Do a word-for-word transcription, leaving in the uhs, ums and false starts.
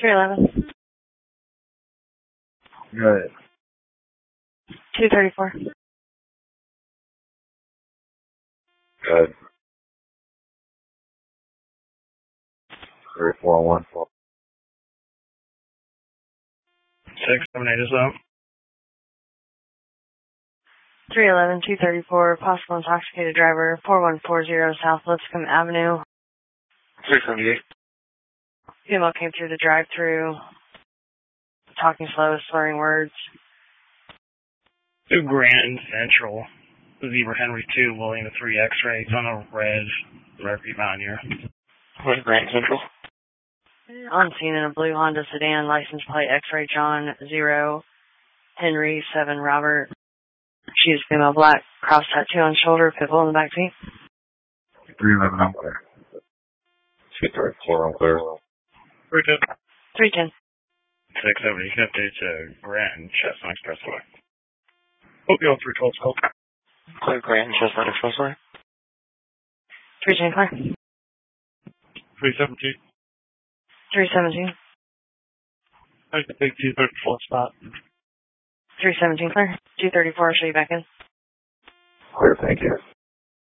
three eleven. Good. two thirty-four. Good. three four one four. six seven eight is up. three eleven, two thirty-four, possible intoxicated driver, four one four zero South Lipscomb Avenue. three seventy-eight. Female came through the drive-thru, talking slow, slurring words. Two Grand Central. Zebra Henry two, William three X-ray, on a red, red behind here. Where's Grand Central? On scene in a blue Honda sedan, license plate X-ray John zero, Henry seven Robert. She is female, black, cross tattoo on shoulder, pit bull in the back seat. three eleven, I'm clear. two thirty-four, I'm clear. three ten. three ten. six seventy, fifty to Grand Chestnut Expressway. O P O three twelve, scope. Clear Grand Chestnut Expressway. three ten clear. three seventeen. three seventeen. I can take two thirty-four spot. three seventeen clear. two thirty-four, I'll show you back in. Clear, thank you.